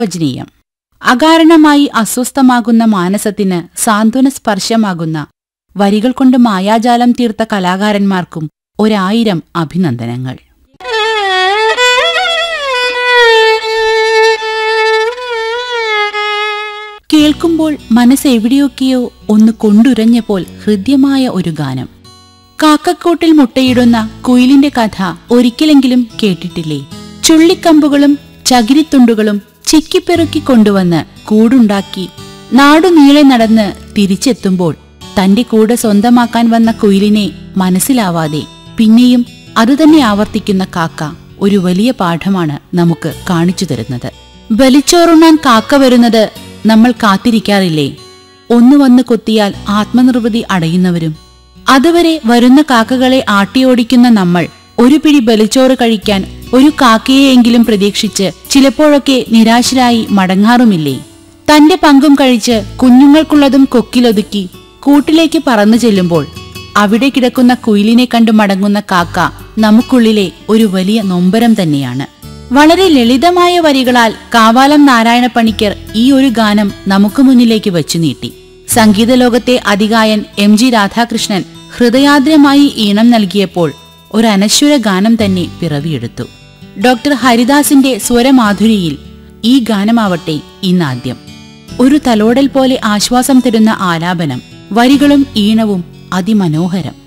വചനീയം. അകാരണമായി അസ്വസ്ഥമാകുന്ന മാനസത്തിന് സാന്ത്വന സ്പർശമാകുന്ന വരികൾ കൊണ്ട് മായാജാലം തീർത്ത കലാകാരന്മാർക്കും 1000 അഭിനന്ദനങ്ങൾ. കേൾക്കുമ്പോൾ മനസ്സെവിടെയൊക്കെയോ ഒന്ന് കൊണ്ടുരഞ്ഞപ്പോൾ ഹൃദ്യമായ ഒരു ഗാനം. കാക്കക്കൂട്ടിൽ മുട്ടയിടുന്ന കുയിലിന്റെ കഥ ഒരിക്കലെങ്കിലും കേട്ടിട്ടില്ലേ? ചുള്ളിക്കമ്പുകളും ചകിരിത്തുണ്ടുകളും ചിക്കിപ്പെറുക്കി കൊണ്ടുവന്ന് കൂടുണ്ടാക്കി നാടുനീളെ നടന്ന് തിരിച്ചെത്തുമ്പോൾ തന്റെ കൂടെ സ്വന്തമാക്കാൻ വന്ന കുയിലിനെ മനസ്സിലാവാതെ പിന്നെയും അതുതന്നെ ആവർത്തിക്കുന്ന കാക്ക ഒരു വലിയ പാഠമാണ് നമുക്ക് കാണിച്ചു തരുന്നത്. ബലിച്ചോറുണ്ണാൻ കാക്ക വരുന്നത് നമ്മൾ കാത്തിരിക്കാറില്ലേ? ഒന്ന് വന്ന് കൊത്തിയാൽ ആത്മനിർവൃതി അടയുന്നവരും. അതുവരെ വരുന്ന കാക്കകളെ ആട്ടിയോടിക്കുന്ന നമ്മൾ ഒരു പിടി ബലിച്ചോറ് കഴിക്കാൻ ഒരു കാക്കയെയെങ്കിലും പ്രതീക്ഷിച്ച് ചിലപ്പോഴൊക്കെ നിരാശരായി മടങ്ങാറുമില്ലേ? തന്റെ പങ്കും കഴിച്ച് കുഞ്ഞുങ്ങൾക്കുള്ളതും കൊക്കിലൊതുക്കി കൂട്ടിലേക്ക് പറന്നു ചെല്ലുമ്പോൾ അവിടെ കിടക്കുന്ന കുയിലിനെ കണ്ടു മടങ്ങുന്ന കാക്ക നമുക്കുള്ളിലെ ഒരു വലിയ നൊമ്പരം തന്നെയാണ്. വളരെ ലളിതമായ വരികളാൽ കാവാലം നാരായണ പണിക്കർ ഈ ഒരു ഗാനം നമുക്ക് മുന്നിലേക്ക് വച്ചു നീട്ടി. സംഗീത ലോകത്തെ അതികായൻ MG രാധാകൃഷ്ണൻ ഹൃദയാദ്രമായി ഈണം നൽകിയപ്പോൾ ഒരു അനശ്വര ഗാനം തന്നെ പിറവിയെടുത്തു. ഡോക്ടർ ഹരിദാസിന്റെ സ്വരമാധുരിയിൽ ഈ ഗാനമാവട്ടെ ഇന്നാദ്യം. ഒരു തലോടൽ പോലെ ആശ്വാസം തരുന്ന ആലാപനം, വരികളും ഈണവും അതിമനോഹരം.